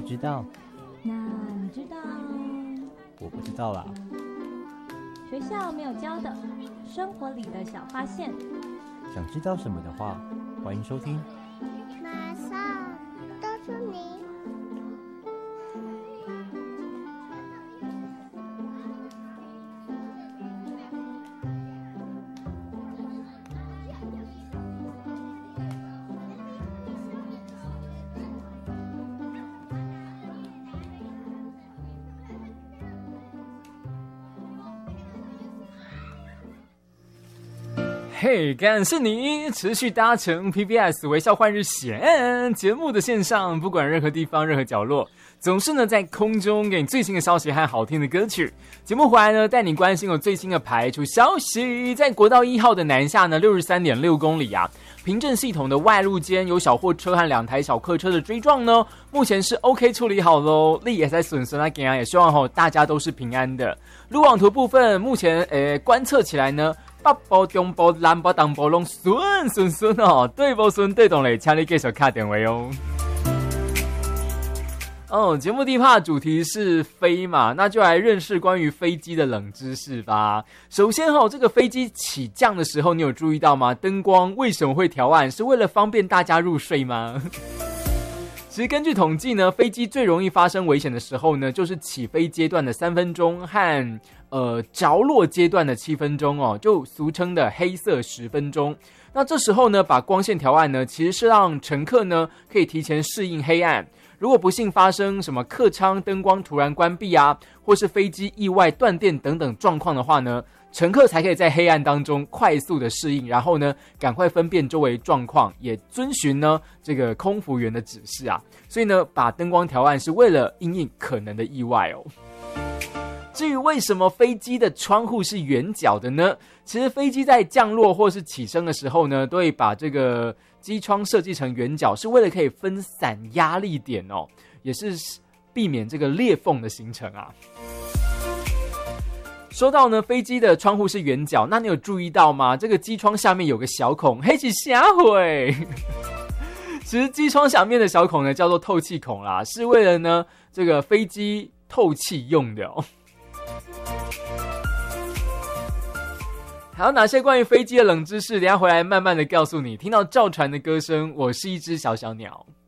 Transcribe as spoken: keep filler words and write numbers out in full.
知道？ 那你知道？ 我不知道啦。 学校没有教的生活里的小发现。 想知道什么的话，欢迎收听。 马上告诉你。 嘿、hey, 感谢你持续搭乘 P B S 微笑换日线节目的线上，不管任何地方任何角落，总是呢在空中给你最新的消息和好听的歌曲。节目回来呢，带你关心有最新的排除消息。在国道一号的南下呢 六十三点六公里啊，平镇系统的外路间有小货车和两台小客车的追撞呢，目前是 OK 处理好咯，力也在损损啊，也希望吼大家都是平安的。路网图部分目前诶观测起来呢，北部、中部、南部、东部拢顺顺顺哦，对不顺对懂嘞，请你继续打电话哦。哦，节目第一趴主题是飞嘛，那就来认识关于飞机的冷知识吧。首先哦，这个飞机起降的时候，你有注意到吗？灯光为什么会调暗？是为了方便大家入睡吗？其实根据统计呢，飞机最容易发生危险的时候呢，就是起飞阶段的三分钟和呃着落阶段的七分钟哦，就俗称的黑色十分钟。那这时候呢，把光线调暗呢，其实是让乘客呢可以提前适应黑暗。如果不幸发生什么客舱灯光突然关闭啊，或是飞机意外断电等等状况的话呢，乘客才可以在黑暗当中快速的适应，然后呢赶快分辨周围状况，也遵循呢这个空服员的指示啊。所以呢把灯光调暗是为了因应可能的意外哦。至于为什么飞机的窗户是圆角的呢？其实飞机在降落或是起升的时候呢，都会把这个机窗设计成圆角，是为了可以分散压力点哦，也是避免这个裂缝的形成啊。说到呢，飞机的窗户是圆角，那你有注意到吗？这个机窗下面有个小孔，黑起瞎回。其实机窗下面的小孔呢，叫做透气孔啦，是为了呢这个飞机透气用的哦。还有哪些关于飞机的冷知识？等一下回来慢慢的告诉你。听到赵传的歌声，我是一只小小鸟。